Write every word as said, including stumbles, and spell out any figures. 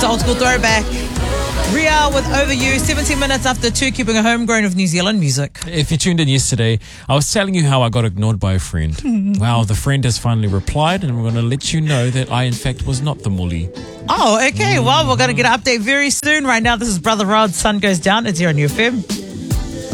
It's old school throwback. Ria with Over You, seventeen minutes after two, keeping a homegrown of New Zealand music. If you tuned in yesterday, I was telling you how I got ignored by a friend. Well, the friend has finally replied, and I'm going to let you know that I, in fact, was not the mully. Oh, okay. Well, we're going to get an update very soon. Right now, this is Brother Rod. Sun Goes Down. It's here on U F M.